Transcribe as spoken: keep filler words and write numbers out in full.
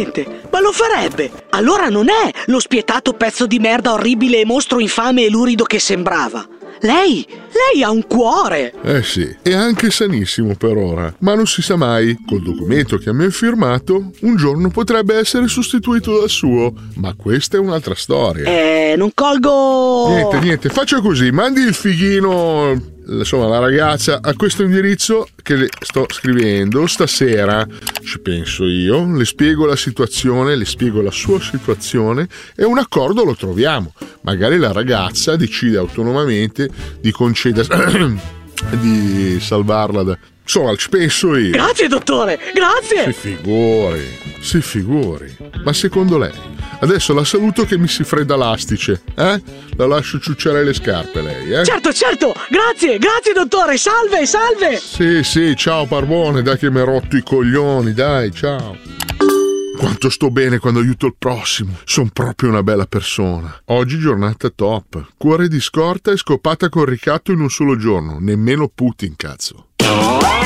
Certamente, ma lo farebbe. Allora non è lo spietato pezzo di merda orribile e mostro infame e lurido che sembrava. Lei, lei ha un cuore! Eh sì, è anche sanissimo per ora, ma non si sa mai. Col documento che mi ha firmato, un giorno potrebbe essere sostituito dal suo, ma questa è un'altra storia. Eh, non colgo... Niente, niente, faccia così, mandi il fighino, insomma, la ragazza a questo indirizzo che le sto scrivendo stasera. Ci penso io, le spiego la situazione, le spiego la sua situazione e un accordo lo troviamo. Magari la ragazza decide autonomamente di concedersi, di salvarla da... Insomma, ci penso io. Grazie, dottore, grazie! Si figuri, si figuri. Ma secondo lei, adesso la saluto che mi si fredda l'astice, eh? La lascio ciucciare le scarpe lei, eh? Certo, certo, grazie, grazie dottore, salve, salve! Sì, sì, ciao Barbone, dai che mi hai rotto i coglioni, dai, ciao. Quanto sto bene quando aiuto il prossimo. Sono proprio una bella persona. Oggi giornata top. Cuore di scorta e scopata con ricatto in un solo giorno. Nemmeno Putin, cazzo.